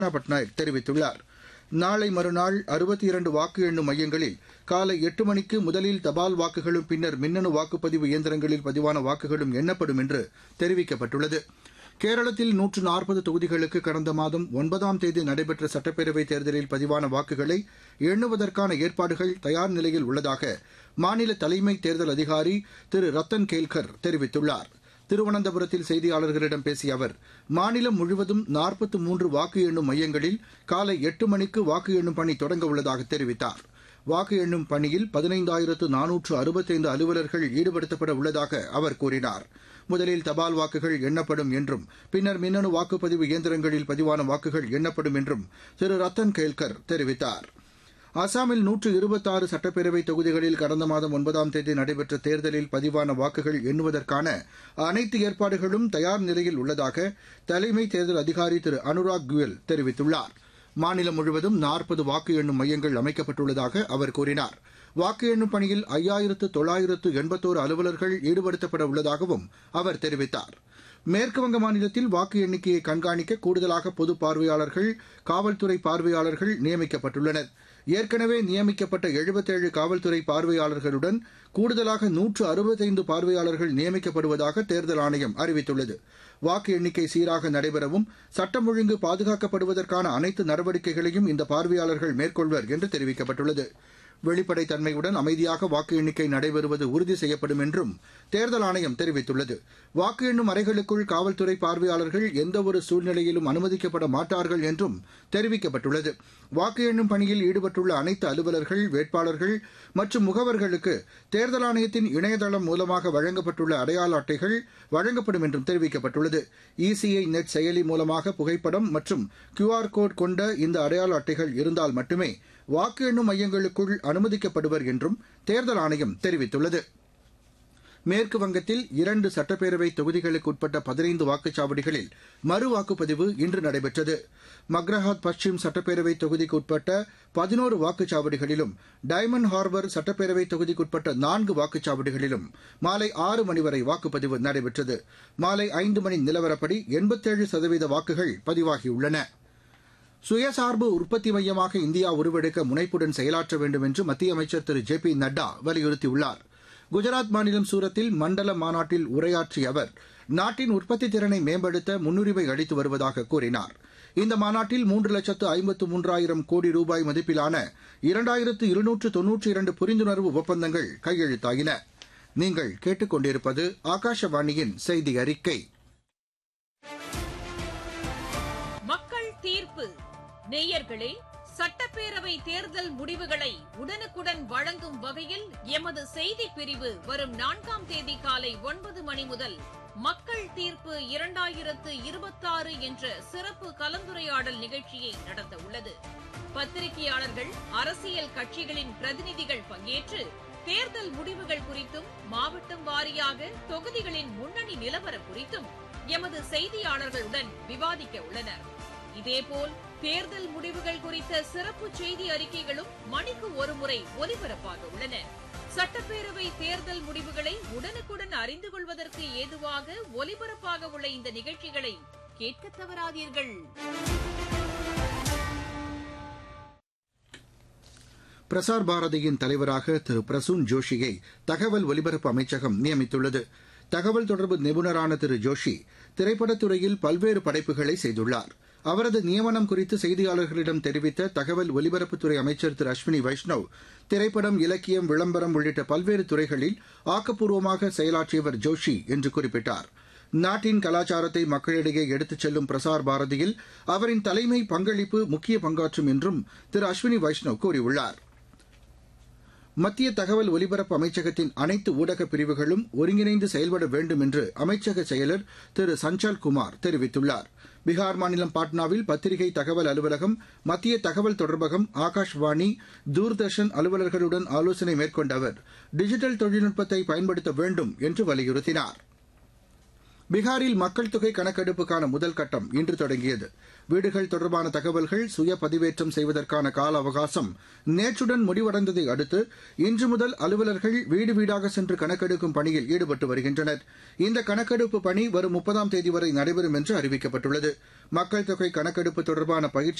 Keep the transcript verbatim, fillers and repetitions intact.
பட்நாயக் தெரிவித்துள்ளார். நாளை மறுநாள் அறுபத்தி இரண்டு வாக்கு எண்ணும் மையங்களில் காலை எட்டு மணிக்கு முதலில் தபால் வாக்குகளும் பின்னர் மின்னணு வாக்குப்பதிவு இயந்திரங்களில் பதிவான வாக்குகளும் எண்ணப்படும் என்று தெரிவிக்கப்பட்டுள்ளது. கேரளத்தில் நூற்று நாற்பது தொகுதிகளுக்கு கடந்த மாதம் ஒன்பதாம் தேதி நடைபெற்ற சட்டப்பேரவைத் தேர்தலில் பதிவான வாக்குகளை எண்ணுவதற்கான ஏற்பாடுகள் தயார் நிலையில் உள்ளதாக மாநில தலைமை தேர்தல் அதிகாரி திரு ரத்தன் கேல்கர் தெரிவித்துள்ளார். திருவனந்தபுரத்தில் செய்தியாளர்களிடம் பேசிய அவர், மாநிலம் முழுவதும் நாற்பத்தி மூன்று வாக்கு எண்ணும் மையங்களில் காலை எட்டு மணிக்கு வாக்கு எண்ணும் பணி தொடங்க உள்ளதாக தெரிவித்தார். வாக்கு எண்ணும் பணியில் பதினைந்தாயிரத்து நானூற்று அறுபத்தைந்து அலுவலர்கள் ஈடுபடுத்தப்பட உள்ளதாக அவர் கூறினார். முதலில் தபால் வாக்குகள் எண்ணப்படும் என்றும் பின்னர் மின்னணு வாக்குப்பதிவு இயந்திரங்களில் பதிவான வாக்குகள் எண்ணப்படும் என்றும் திரு ரத்தன் கேல்கர் தெரிவித்தார். அசாமில் நூற்று இருபத்தாறு சட்டப்பேரவை தொகுதிகளில் கடந்த மாதம் ஒன்பதாம் தேதி நடைபெற்ற தேர்தலில் பதிவான வாக்குகள் எண்ணுவதற்கான அனைத்து ஏற்பாடுகளும் தயார் நிலையில் உள்ளதாக தலைமை தேர்தல் அதிகாரி திரு அனுராக் குயல் தெரிவித்துள்ளார். மாநிலம் முழுவதும் நாற்பது வாக்கு எண்ணும் மையங்கள் அமைக்கப்பட்டுள்ளதாக அவர் கூறினார். வாக்கு எண்ணும் பணியில் ஐயாயிரத்து தொள்ளாயிரத்து எண்பத்தோரு அலுவலர்கள் ஈடுபடுத்தப்பட உள்ளதாகவும் அவர் தெரிவித்தார். மேற்குவங்க மாநிலத்தில் வாக்கு எண்ணிக்கையை கண்காணிக்க கூடுதலாக பொது பார்வையாளர்கள், காவல்துறை பார்வையாளர்கள் நியமிக்கப்பட்டுள்ளனர். ஏற்கனவே நியமிக்கப்பட்ட எழுபத்தேழு காவல்துறை பார்வையாளர்களுடன் கூடுதலாக நூற்று அறுபத்தைந்து பார்வையாளர்கள் நியமிக்கப்படுவதாக தேர்தல் ஆணையம் அறிவித்துள்ளது. வாக்கு எண்ணிக்கை சீராக நடைபெறவும் சட்டம் ஒழுங்கு பாதுகாக்கப்படுவதற்கான அனைத்து நடவடிக்கைகளையும் இந்த பார்வையாளர்கள் மேற்கொள்வர் என்று தெரிவிக்கப்பட்டுள்ளது. வெளிப்படைத்தன்மையுடன் அமைதியாக வாக்கு எண்ணிக்கை நடைபெறுவது உறுதி செய்யப்படும் என்றும் தேர்தல் ஆணையம் தெரிவித்துள்ளது. வாக்கு எண்ணும் அறைகளுக்குள் காவல்துறை பார்வையாளர்கள் எந்தவொரு சூழ்நிலையிலும் அனுமதிக்கப்பட மாட்டார்கள் என்றும் தெரிவிக்கப்பட்டுள்ளது. வாக்கு எண்ணும் பணியில் ஈடுபட்டுள்ள அனைத்து அலுவலர்கள், வேட்பாளர்கள் மற்றும் முகவர்களுக்கு தேர்தல் ஆணையத்தின் இணையதளம் மூலமாக வழங்கப்பட்டுள்ள அடையாள அட்டைகள் வழங்கப்படும் என்றும் தெரிவிக்கப்பட்டுள்ளது. இசிஐ நெட் செயலி மூலமாக புகைப்படம் மற்றும் கியூஆர் கோட் கொண்ட இந்த அடையாள அட்டைகள் இருந்தால் மட்டுமே வாக்கு எண்ணும் மையங்களுக்குள் அனுமதிக்கப்படுவர் என்றும் தேர்தல் ஆணையம் தெரிவித்துள்ளது. மேற்கு வங்கத்தில் இரண்டு சட்டப்பேரவை தொகுதிகளுக்கு உட்பட்ட பதினைந்து வாக்குச்சாவடிகளில் மறு வாக்குப்பதிவு இன்று நடைபெற்றது. மக்ரஹாத் பஷ்சிம் சட்டப்பேரவை தொகுதிக்கு உட்பட்ட பதினோரு வாக்குச்சாவடிகளிலும், டைமண்ட் ஹார்பர் சட்டப்பேரவை தொகுதிக்குட்பட்ட நான்கு வாக்குச்சாவடிகளிலும் மாலை ஆறு மணி வரை வாக்குப்பதிவு நடைபெற்றது. மாலை ஐந்து மணி நிலவரப்படி எண்பத்தேழு சதவீத வாக்குகள் பதிவாகியுள்ளன. சுயசார்பு உற்பத்தி மையமாக இந்தியா உருவெடுக்க முனைப்புடன் செயலாற்ற வேண்டும் என்று மத்திய அமைச்சர் திரு ஜே பி நட்டா வலியுறுத்தியுள்ளார். குஜராத் மாநிலம் சூரத்தில் மண்டல மாநாட்டில் உரையாற்றிய அவர், நாட்டின் உற்பத்தி திறனை மேம்படுத்த முன்னுரிமை அளித்து வருவதாக கூறினார். இந்த மாநாட்டில் மூன்று லட்சத்து ஐம்பத்து மூன்றாயிரம் கோடி ரூபாய் மதிப்பிலான இரண்டாயிரத்து இருநூற்று தொன்னூற்றி இரண்டு புரிந்துணர்வு ஒப்பந்தங்கள் கையெழுத்தாயின. நீங்கள் கேட்டுக் கொண்டிருப்பது ஆகாஷவாணியின் செய்தி அறிக்கை. மக்கள் தீர்ப்பு. நேயர்களே, சட்டப்பேரவை தேர்தல் முடிவுகளை உடனுக்குடன் வழங்கும் வகையில் எமது செய்தி பிரிவு வரும் நான்காம் தேதி காலை ஒன்பது மணி முதல் மக்கள் தீர்ப்பு இரண்டாயிரத்து இருபத்தாறு என்ற சிறப்பு கலந்துரையாடல் நிகழ்ச்சியை நடத்த உள்ளது. பத்திரிகையாளர்கள், அரசியல் கட்சிகளின் பிரதிநிதிகள் பங்கேற்று தேர்தல் முடிவுகள் குறித்தும், மாவட்டம் வாரியாக தொகுதிகளின் முன்னணி நிலவரம் குறித்தும் எமது செய்தியாளர்களுடன் விவாதிக்க உள்ளனர். இதேபோல் தேர்தல் முடிவுகள் குறித்த சிறப்பு செய்தி அறிக்கைகளும் மணிக்கு ஒருமுறை ஒலிபரப்பாக உள்ளன. சட்டப்பேரவை தேர்தல் முடிவுகளை உடனுக்குடன் அறிந்து கொள்வதற்கு ஏதுவாக ஒலிபரப்பாக உள்ள இந்த நிகழ்ச்சிகளை கேட்க தவறாதீர்கள். பிரசார் பாரதியின் தலைவராக திரு பிரசூன் ஜோஷியை தகவல் ஒலிபரப்பு அமைச்சகம் நியமித்துள்ளது. தகவல் தொடர்பு நிபுணரான திரு ஜோஷி திரைப்படத்துறையில் பல்வேறு படைப்புகளை செய்துள்ளார். அவரது நியமனம் குறித்து செய்தியாளர்களிடம் தெரிவித்த தகவல் ஒலிபரப்புத்துறை அமைச்சர் திரு அஸ்வினி வைஷ்ணவ், திரைப்படம், இலக்கியம், விளம்பரம் உள்ளிட்ட பல்வேறு துறைகளில் ஆக்கப்பூர்வமாக செயலாற்றியவர் ஜோஷி என்று குறிப்பிட்டார். நாட்டின் கலாச்சாரத்தை மக்களிடையே எடுத்துச் செல்லும் பிரசார் பாரதியில் அவரின் தலைமை பங்களிப்பு முக்கிய பங்காற்றும் என்றும் திரு அஸ்வினி வைஷ்ணவ் கூறியுள்ளார். மத்திய தகவல் ஒலிபரப்பு அமைச்சகத்தின் அனைத்து ஊடக பிரிவுகளும் ஒருங்கிணைந்து செயல்பட வேண்டும் என்று அமைச்சக செயலர் திரு சஞ்சல் குமார் தெரிவித்துள்ளார். பீகார் மாநிலம் பாட்னாவில் பத்திரிகை தகவல் அலுவலகம், மத்திய தகவல் தொடர்பகம், ஆகாஷ்வாணி, தூர்தர்ஷன் அலுவலர்களுடன் ஆலோசனை மேற்கொண்ட அவர் டிஜிட்டல் தொழில்நுட்பத்தை பயன்படுத்த வேண்டும் என்று வலியுறுத்தினார். பீகாரில் மக்கள் தொகை கணக்கெடுப்புக்கான முதல் கட்டம் இன்று தொடங்கியது. வீடுகள் தொடர்பான தகவல்கள் சுய பதிவேற்றம் செய்வதற்கான கால அவகாசம் நேற்றுடன் முடிவடைந்ததை அடுத்து இன்று முதல் அலுவலர்கள் வீடு வீடாக சென்று கணக்கெடுக்கும் பணியில் ஈடுபட்டு வருகின்றனர். இந்த கணக்கெடுப்பு பணி வரும் முப்பதாம் தேதி வரை நடைபெறும் என்று அறிவிக்கப்பட்டுள்ளது. மக்கள் தொகை கணக்கெடுப்பு தொடர்பான பயிற்சி